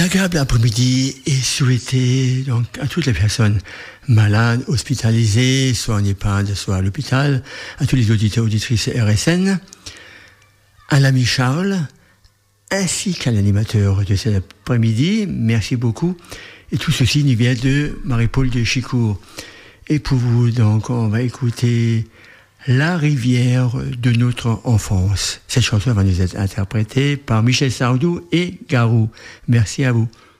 agréable après-midi est souhaité donc à toutes les personnes malades, hospitalisées, soit en EHPAD, soit à l'hôpital, à tous les auditeurs et auditrices RSN, à l'ami Charles, ainsi qu'à l'animateur de cet après-midi. Merci beaucoup. Et tout ceci nous vient de Marie-Paul de Chicourt. Et pour vous, donc, on va écouter La rivière de notre enfance. Cette chanson va nous être interprétée par Michel Sardou et Garou. Merci à vous.